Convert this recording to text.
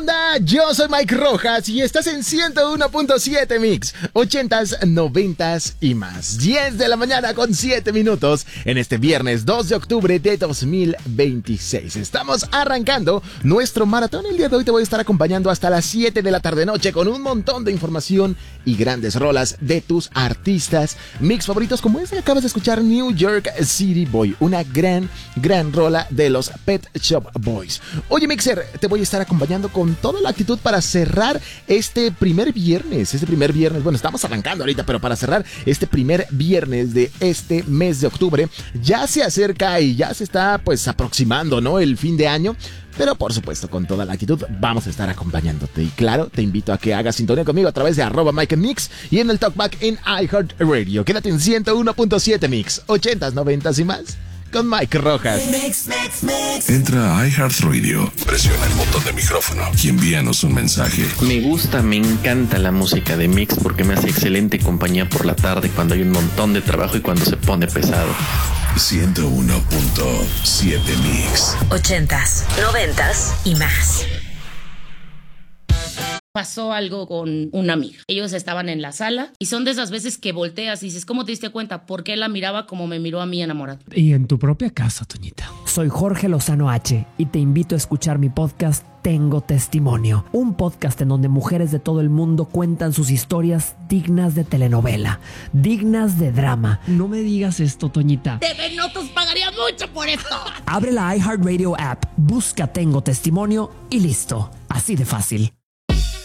Hola, yo soy Mike Rojas y estás en 101.7 Mix, 80s, 90s y más. 10 de la mañana con 7 minutos en este viernes 2 de octubre de 2026. Estamos arrancando nuestro maratón. El día de hoy te voy a estar acompañando hasta las 7 de la tarde noche con un montón de información y grandes rolas de tus artistas mix favoritos, como esta que acabas de escuchar, New York City Boy, una gran rola de los Pet Shop Boys. Oye, Mixer, te voy a estar acompañando con toda la actitud para cerrar este primer viernes. Bueno, estamos arrancando ahorita, pero para cerrar este primer viernes de este mes de octubre, ya se acerca y ya se está pues aproximando, ¿no?, el fin de año. Pero por supuesto, con toda la actitud vamos a estar acompañándote. Y claro, te invito a que hagas sintonía conmigo a través de @MikeMix y en el Talkback en iHeartRadio. Quédate en 101.7 Mix, 80s, 90s y más, con Mike Rojas. Entra a iHeartRadio, presiona el botón de micrófono y envíanos un mensaje. Me encanta la música de Mix porque me hace excelente compañía por la tarde cuando hay un montón de trabajo y cuando se pone pesado. 101.7 Mix. 80s, 90s y más. Pasó algo con una amiga. Ellos estaban en la sala y son de esas veces que volteas y dices, ¿cómo te diste cuenta? Porque él la miraba como me miró a mí enamorado. Y en tu propia casa, Toñita. Soy Jorge Lozano H y te invito a escuchar mi podcast Tengo Testimonio, un podcast en donde mujeres de todo el mundo cuentan sus historias dignas de telenovela, dignas de drama. No me digas esto, Toñita. TV Notos pagaría mucho por esto. Abre la iHeartRadio app, busca Tengo Testimonio y listo. Así de fácil.